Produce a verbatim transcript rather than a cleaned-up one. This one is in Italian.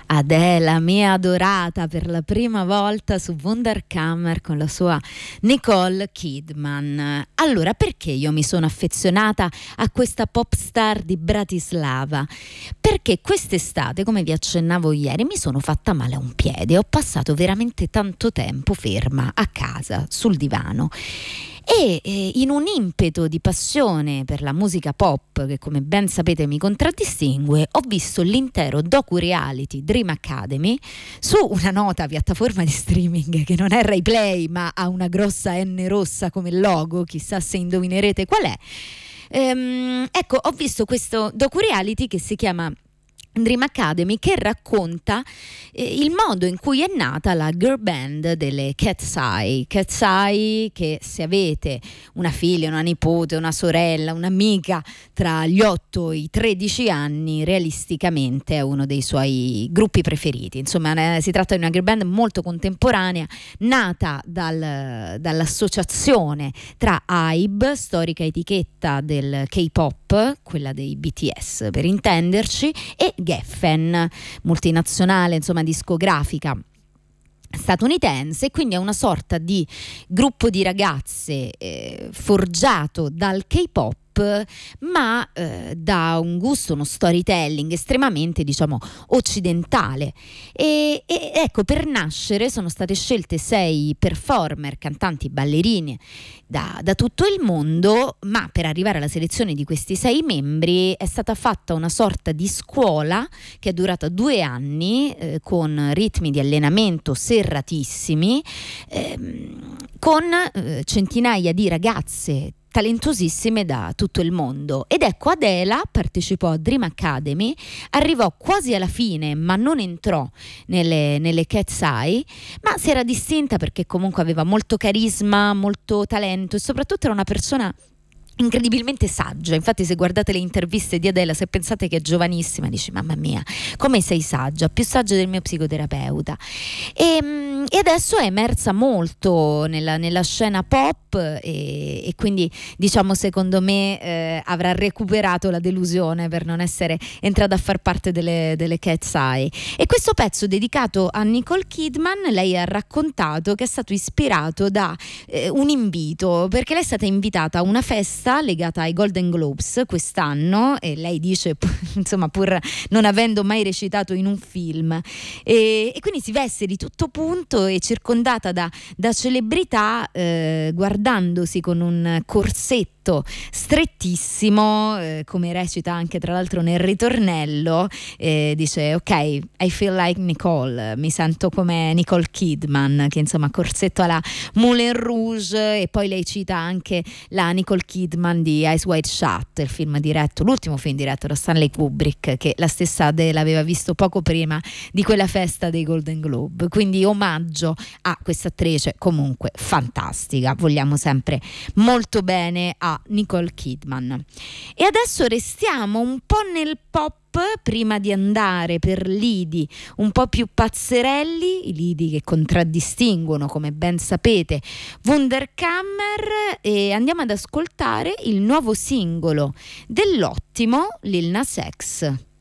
Adele, mia adorata, per la prima volta su Wunderkammer con la sua Nicole Kidman. Allora, perché io mi sono affezionata a questa pop star di Bratislava? Perché quest'estate, come vi accennavo ieri, mi sono fatta male a un piede. Ho passato veramente tanto tempo ferma a casa, sul divano. E eh, in un impeto di passione per la musica pop, che come ben sapete mi contraddistingue, ho visto l'intero docu-reality Dream Academy su una nota piattaforma di streaming che non è Rai Play ma ha una grossa N rossa come logo, chissà se indovinerete qual è. Ehm, ecco, ho visto questo docu-reality che si chiama Dream Academy, che racconta eh, il modo in cui è nata la girl band delle Cat's Eye. Cat's Eye, che se avete una figlia, una nipote, una sorella, un'amica tra gli otto e i tredici anni, realisticamente è uno dei suoi gruppi preferiti. Insomma, eh, si tratta di una girl band molto contemporanea, nata dal, dall'associazione tra Hybe, storica etichetta del K-pop, quella dei B T S per intenderci, e Geffen, multinazionale insomma discografica statunitense, quindi è una sorta di gruppo di ragazze eh, forgiato dal K-pop, ma eh, da un gusto, uno storytelling estremamente, diciamo, occidentale. E, e ecco, per nascere sono state scelte sei performer, cantanti, ballerine da, da tutto il mondo, ma per arrivare alla selezione di questi sei membri è stata fatta una sorta di scuola che è durata due anni eh, con ritmi di allenamento serratissimi, ehm, con eh, centinaia di ragazze talentosissime da tutto il mondo. Ed ecco, Adele partecipò a Dream Academy, arrivò quasi alla fine ma non entrò nelle, nelle Cat's Eye, ma si era distinta perché comunque aveva molto carisma, molto talento e soprattutto era una persona incredibilmente saggia. Infatti, se guardate le interviste di Adele, se pensate che è giovanissima, dici mamma mia come sei saggia, più saggia del mio psicoterapeuta. E, e adesso è emersa molto nella, nella scena pop e, e quindi, diciamo, secondo me eh, avrà recuperato la delusione per non essere entrata a far parte delle, delle Cat's Eye. E questo pezzo dedicato a Nicole Kidman, lei ha raccontato che è stato ispirato da eh, un invito, perché lei è stata invitata a una festa legata ai Golden Globes quest'anno e lei dice, insomma, pur non avendo mai recitato in un film, e, e quindi si veste di tutto punto e circondata da, da celebrità, eh, guardandosi con un corsetto strettissimo, eh, come recita anche tra l'altro nel ritornello, eh, dice ok, I feel like Nicole, mi sento come Nicole Kidman, che insomma corsetto alla Moulin Rouge. E poi lei cita anche la Nicole Kidman di Eyes Wide Shut, il film diretto, l'ultimo film diretto da Stanley Kubrick, che la stessa Adele aveva visto poco prima di quella festa dei Golden Globe. Quindi omaggio a questa attrice comunque fantastica, vogliamo sempre molto bene a Nicole Kidman. E adesso restiamo un po' nel pop prima di andare per lidi un po' più pazzerelli, i lidi che contraddistinguono, come ben sapete, Wunderkammer, e andiamo ad ascoltare il nuovo singolo dell'ottimo Lil Nas X.